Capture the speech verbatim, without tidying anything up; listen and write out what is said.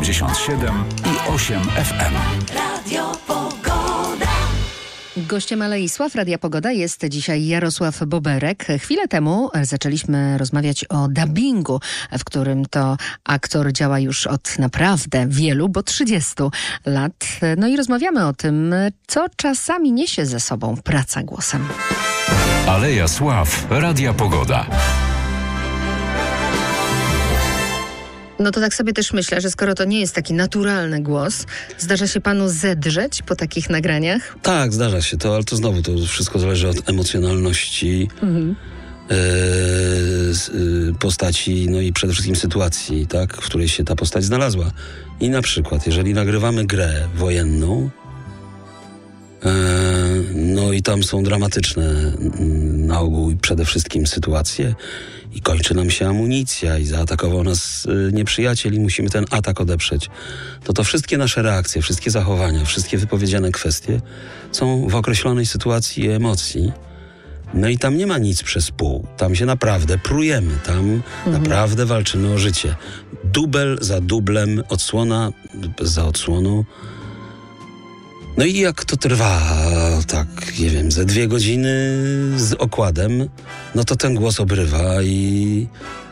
dziewięćdziesiąt siedem i osiem F M. Radio Pogoda. Gościem Alei Sław Radia Pogoda jest dzisiaj Jarosław Boberek. Chwilę temu zaczęliśmy rozmawiać o dubbingu, w którym to aktor działa już od naprawdę wielu, bo trzydziestu lat. No i rozmawiamy o tym, co czasami niesie ze sobą praca głosem. Aleja Sław Radia Pogoda. No to tak sobie też myślę, że skoro to nie jest taki naturalny głos, zdarza się panu zedrzeć po takich nagraniach? Tak, zdarza się to, ale to znowu to wszystko zależy od emocjonalności mhm. e, z, e, postaci, no i przede wszystkim sytuacji, tak, w której się ta postać znalazła. I na przykład, jeżeli nagrywamy grę wojenną, e, no i tam są dramatyczne na ogół przede wszystkim sytuacje, i kończy nam się amunicja i zaatakował nas y, nieprzyjaciel i musimy ten atak odeprzeć, to to wszystkie nasze reakcje, wszystkie zachowania, wszystkie wypowiedziane kwestie są w określonej sytuacji i emocji. No i tam nie ma nic przez pół. Tam się naprawdę prujemy. Tam mhm. naprawdę walczymy o życie. Dubel za dublem, odsłona za odsłoną. No i jak to trwa, tak, nie wiem, ze dwie godziny z okładem, no to ten głos obrywa i